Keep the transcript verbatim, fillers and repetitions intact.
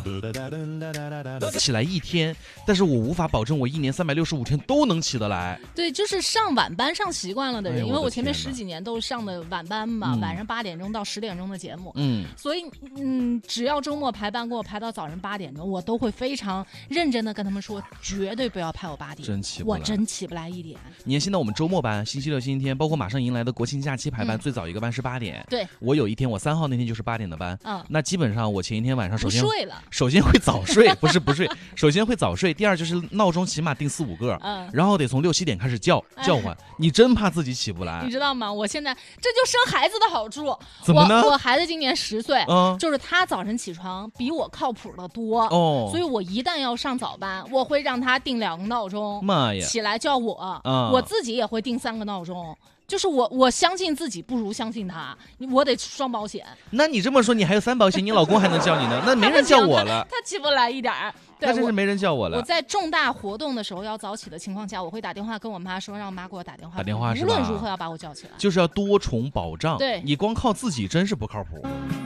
起来一天，但是我无法保证我一年三百六十五天都能起得来。 对，就是上晚班上习惯了的人， 哎、 因为我前面十几年都上的晚班嘛， 嗯、 晚上八点钟到十点钟的节目， 嗯， 所以嗯，只要周末排班给我排到早上八点钟，我都会非常认真的跟他们说，绝对不要排我八点， 真起不来， 我真起不来一点。 你看现在我们周末班，星期六、星期天，包括马上迎来的国庆假期排班，嗯、最早一个班是八点。 对， 我有一天我三号那天就是八点的班，嗯，那基本上我前一天晚上首先不睡了， 首先会早睡，不是不睡，首先会早睡，第二就是闹钟起码定四五个，嗯，然后得从六七点开始叫叫唤，哎、你真怕自己起不来， 你知道吗？我现在这就生孩子的好处， 怎么呢？ 我, 我孩子今年十岁， 嗯， 就是他早晨起床比我靠谱的多哦，所以我一旦要上早班，我会让他定两个闹钟， 妈呀， 起来叫我， 嗯、 我自己也会定三个闹钟。就是我，我相信自己不如相信他，我得双保险。 那你这么说，你还有三保险，你老公还能叫你呢？那没人叫我了， 他, 他起不来一点儿， 那真是没人叫我了。 我在重大活动的时候要早起的情况下，我会打电话跟我妈说，让我妈给我打电话， 打电话是吧？ 无论如何要把我叫起来， 就是要多重保障。 对， 你光靠自己真是不靠谱。